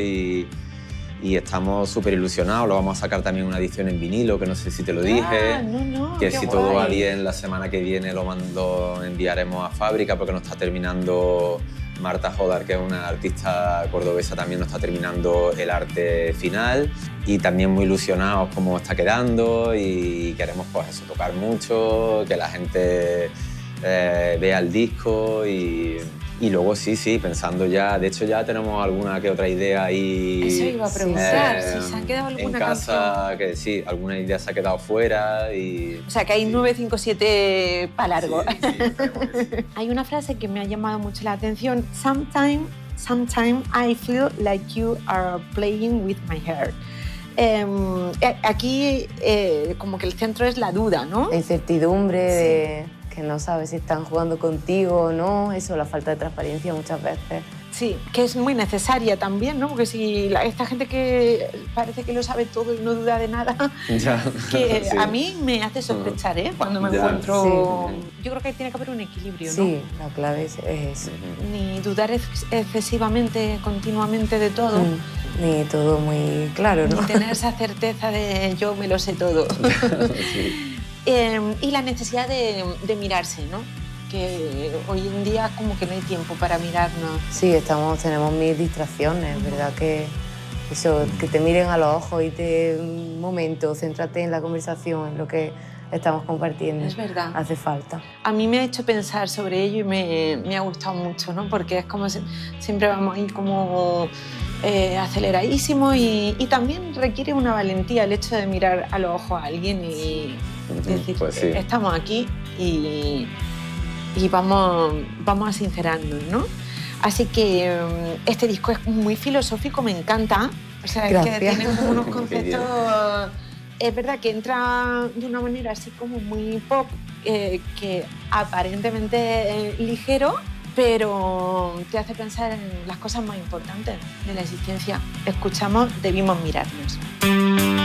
y estamos súper ilusionados. Lo vamos a sacar también una edición en vinilo, que no sé si te lo dije. Que si todo va bien, la semana que viene lo enviaremos a fábrica, porque nos está terminando Marta Jodar, que es una artista cordobesa, también nos está terminando el arte final. Y también muy ilusionados cómo está quedando, y queremos pues eso, tocar mucho, que la gente vea el disco y luego sí, pensando ya, de hecho ya tenemos alguna que otra idea ahí. Eso iba a preguntar, si se han quedado alguna en casa, canción. que sí, alguna idea se ha quedado fuera y... O sea, que hay 957 para largo. Sí, esperemos que sí. Hay una frase que me ha llamado mucho la atención. Sometimes I feel like you are playing with my heart. Aquí como que el centro es la duda, ¿no? La incertidumbre de que no sabes si están jugando contigo o no, eso, la falta de transparencia muchas veces. Sí, que es muy necesaria también, ¿no? Porque si esta gente que parece que lo sabe todo y no duda de nada, Ya, que sí. a mí me hace sospechar, ¿eh? Cuando me encuentro... Sí. Yo creo que tiene que haber un equilibrio, ¿no? Sí, la clave es eso. Ni dudar excesivamente, continuamente de todo. Ni todo muy claro, ¿no? Ni tener esa certeza de yo me lo sé todo. Sí. Y la necesidad de mirarse, ¿no? Que hoy en día como que no hay tiempo para mirarnos. Sí, tenemos mil distracciones, ¿verdad? Que eso, que te miren a los ojos y un momento, céntrate en la conversación, en lo que estamos compartiendo. Es verdad. Hace falta. A mí me ha hecho pensar sobre ello y me ha gustado mucho, ¿no? Porque es como siempre vamos ahí como aceleradísimo y también requiere una valentía el hecho de mirar a los ojos a alguien y decir, pues sí. Estamos aquí y vamos a sincerarnos, ¿no? Así que este disco es muy filosófico, me encanta. O sea, Gracias. es que tiene como unos conceptos... Es verdad que entra de una manera así como muy pop, que aparentemente ligero, pero te hace pensar en las cosas más importantes de la existencia. Escuchamos Debimos mirarnos.